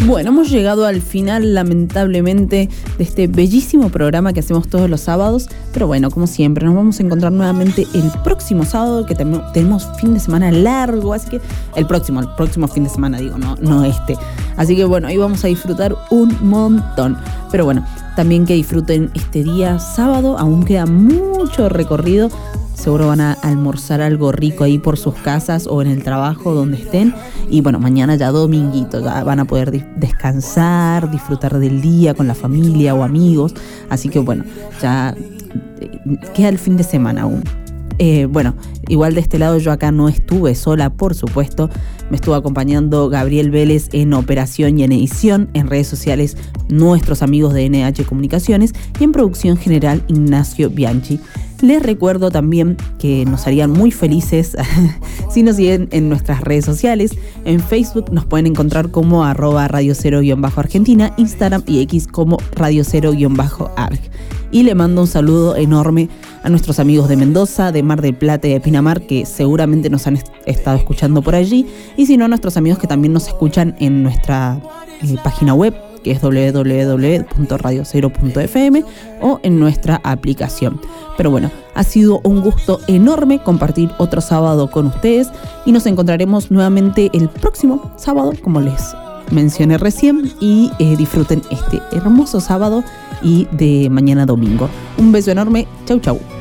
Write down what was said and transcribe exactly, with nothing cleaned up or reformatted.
Bueno, hemos llegado al final, lamentablemente, de este bellísimo programa que hacemos todos los sábados. Pero bueno, como siempre, nos vamos a encontrar nuevamente el próximo sábado, que tem- tenemos fin de semana largo. Así que el próximo, el próximo fin de semana, digo, no, no este. Así que bueno, ahí vamos a disfrutar un montón. Pero bueno, también que disfruten este día sábado. Aún queda mucho recorrido. Seguro van a almorzar algo rico ahí por sus casas o en el trabajo, donde estén. Y bueno, mañana ya dominguito, ya van a poder di- descansar, disfrutar del día con la familia o amigos. Así que bueno, ya eh, queda el fin de semana aún. Eh, bueno, igual de este lado yo acá no estuve sola, por supuesto. Me estuvo acompañando Gabriel Vélez en operación y en edición, en redes sociales nuestros amigos de N H Comunicaciones y en producción general Ignacio Bianchi. Les recuerdo también que nos harían muy felices si nos siguen en nuestras redes sociales. En Facebook nos pueden encontrar como arroba Radio Cero guión bajo Argentina, Instagram y X como Radio Cero guión bajo Arg. Y le mando un saludo enorme a nuestros amigos de Mendoza, de Mar del Plata y de Pinamar, que seguramente nos han est- estado escuchando por allí. Y si no, a nuestros amigos que también nos escuchan en nuestra eh, página web, que es doble u doble u doble u punto radio cero punto f m, o en nuestra aplicación. Pero bueno, ha sido un gusto enorme compartir otro sábado con ustedes y nos encontraremos nuevamente el próximo sábado, como les mencioné recién, y eh, disfruten este hermoso sábado y de mañana domingo. Un beso enorme, chau chau.